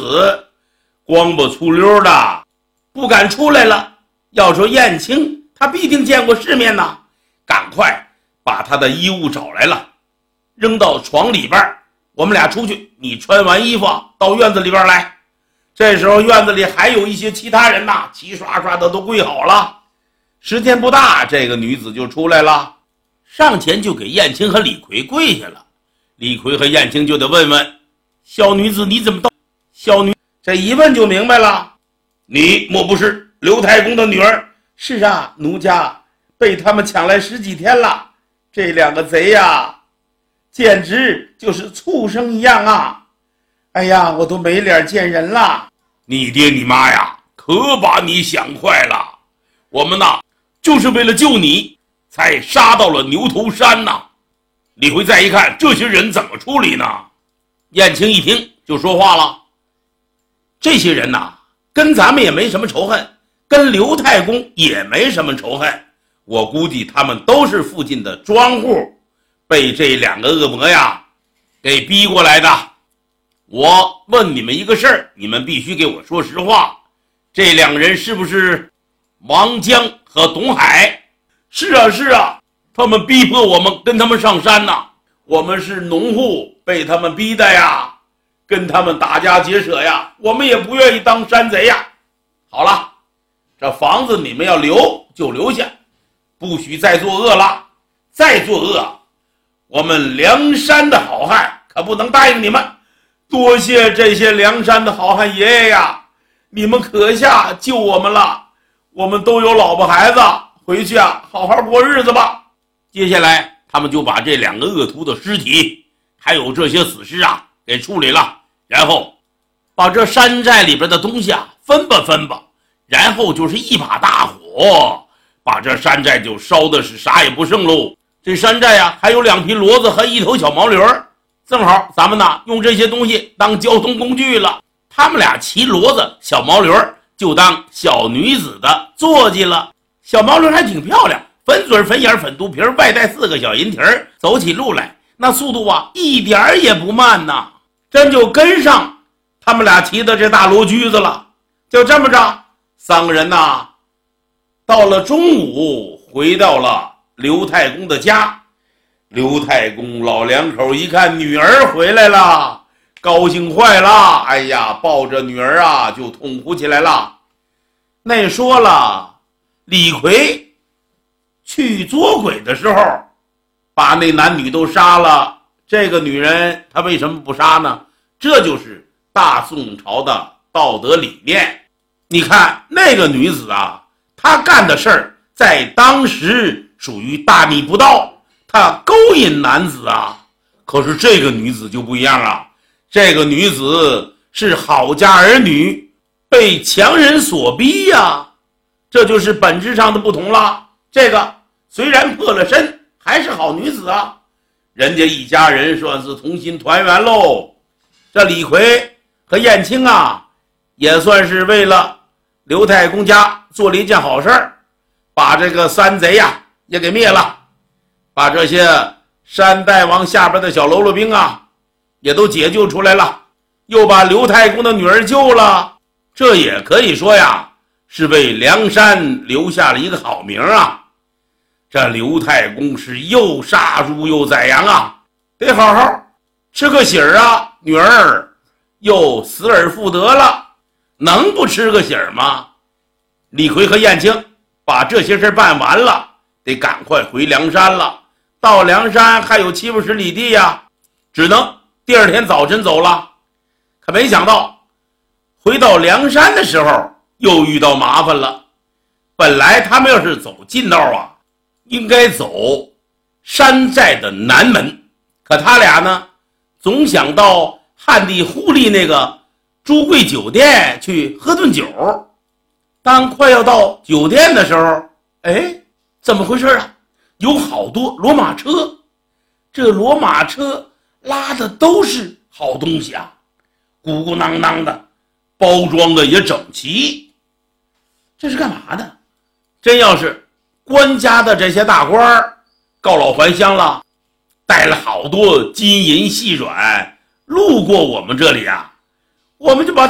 子，光不出溜的，不敢出来了。要说燕青，他必定见过世面呐，赶快把他的衣物找来了，扔到床里边。我们俩出去，你穿完衣服到院子里边来。这时候院子里还有一些其他人呐，齐刷刷的都跪好了。时间不大，这个女子就出来了，上前就给燕青和李逵跪下了。李逵和燕青就得问问，小女子你怎么到？小女这一问就明白了，你莫不是刘太公的女儿？是啊，奴家被他们抢来10几天了，这2个贼呀，简直就是畜生一样啊！哎呀，我都没脸见人了。你爹你妈呀，可把你想坏了。我们呐，就是为了救你，才杀到了牛头山呐。李逵再一看，这些人怎么处理呢？燕青一听就说话了，这些人呐，跟咱们也没什么仇恨，跟刘太公也没什么仇恨。我估计他们都是附近的庄户，被这2个恶魔呀给逼过来的。我问你们一个事儿，你们必须给我说实话，这2个人是不是王江和董海？是啊是啊，他们逼迫我们跟他们上山呐，我们是农户，被他们逼的呀，跟他们打家劫舍呀，我们也不愿意当山贼呀。好了，这房子你们要留就留下，不许再作恶了，再作恶，我们梁山的好汉可不能答应你们。多谢这些梁山的好汉爷爷呀，你们可下救我们了，我们都有老婆孩子，回去啊好好过日子吧。接下来他们就把这2个恶徒的尸体还有这些死尸啊给处理了，然后把这山寨里边的东西啊分吧，然后就是一把大火，把这山寨就烧的是啥也不剩喽。这山寨啊还有2匹骡子和1头小毛驴，正好咱们呢用这些东西当交通工具了，他们俩骑骡子小毛驴就当小女子的坐骑了。小毛驴还挺漂亮，粉嘴粉眼粉肚皮，外带4个小银蹄，走起路来那速度啊一点也不慢呐，真就跟上他们俩骑的这大骡驹子了。就这么着，3个人呐到了中午回到了刘太公的家。刘太公老2口一看女儿回来了，高兴坏了，哎呀，抱着女儿啊就痛哭起来了。那说了，李逵去捉鬼的时候把那男女都杀了，这个女人她为什么不杀呢？这就是大宋朝的道德理念。你看那个女子啊，她干的事儿在当时属于大逆不道，她勾引男子啊。可是这个女子就不一样啊，这个女子是好家儿女，被强人所逼呀，这就是本质上的不同了。这个虽然破了身，还是好女子啊，人家一家人算是同心团圆喽。这李逵和燕青啊，也算是为了刘太公家做了一件好事儿，把这个山贼呀也给灭了，把这些山大王下边的小喽啰兵啊也都解救出来了，又把刘太公的女儿救了。这也可以说呀，是为梁山留下了一个好名啊。这刘太公是又杀猪又宰羊啊，得好好吃个喜儿啊，女儿又死而复得了，能不吃个喜儿吗？李逵和燕青把这些事办完了，得赶快回梁山了。到梁山还有70-80里地呀，只能第2天早晨走了。可没想到回到梁山的时候又遇到麻烦了。本来他们要是走近道啊，应该走山寨的南门，可他俩呢总想到汉地忽利那个朱贵酒店去喝顿酒。当快要到酒店的时候，哎，怎么回事啊？有好多骡马车，这骡马车拉的都是好东西啊，鼓鼓囊囊的，包装的也整齐。这是干嘛的？真要是官家的这些大官告老还乡了，带了好多金银细软路过我们这里啊，我们就把